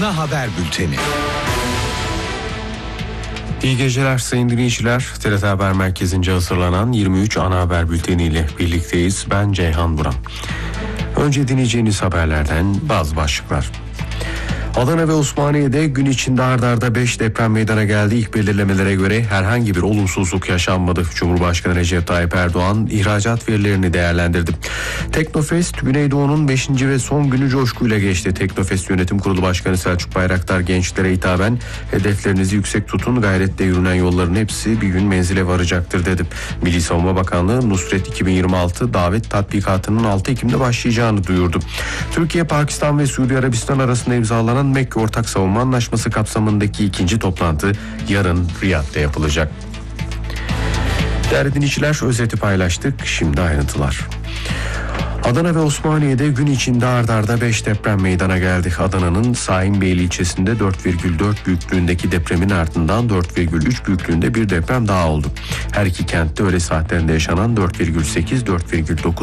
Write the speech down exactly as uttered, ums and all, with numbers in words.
Ana haber bülteni. İyi geceler sayın dinleyiciler. T R T Haber Merkezi'nce hazırlanan yirmi üç ana haber bülteniyle birlikteyiz. Ben Ceyhan Buran. Önce dinleyeceğiniz haberlerden bazı başlıklar. Adana ve Osmaniye'de gün içinde ard arda beş deprem meydana geldi. İlk belirlemelere göre herhangi bir olumsuzluk yaşanmadı. Cumhurbaşkanı Recep Tayyip Erdoğan ihracat verilerini değerlendirdi. Teknofest Güneydoğu'nun beşinci ve son günü coşkuyla geçti. Teknofest Yönetim Kurulu Başkanı Selçuk Bayraktar gençlere hitaben hedeflerinizi yüksek tutun, gayretle yürünen yolların hepsi bir gün menzile varacaktır dedi. Milli Savunma Bakanlığı Nusret iki bin yirmi altı davet tatbikatının altı Ekim'de başlayacağını duyurdu. Türkiye, Pakistan ve Suudi Arabistan arasında imzalanan Mekke Ortak Savunma Anlaşması kapsamındaki ikinci toplantı yarın Riyad'da yapılacak. Değerli dinleyiciler, özeti paylaştık. Şimdi ayrıntılar. Adana ve Osmaniye'de gün içinde ard arda beş deprem meydana geldi. Adana'nın Saimbeyli ilçesinde dört virgül dört büyüklüğündeki depremin ardından dört virgül üç büyüklüğünde bir deprem daha oldu. Her iki kentte öğle saatlerinde yaşanan dört virgül sekiz, dört virgül dokuz